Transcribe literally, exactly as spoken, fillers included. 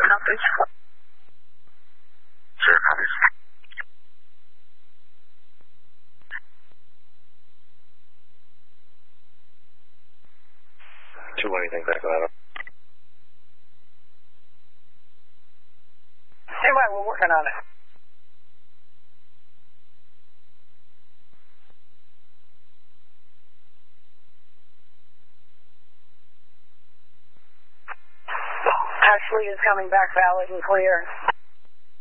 copies. Zero copies. Two anything back on it. Anyway, we're working on it. Ashley is coming back valid and clear.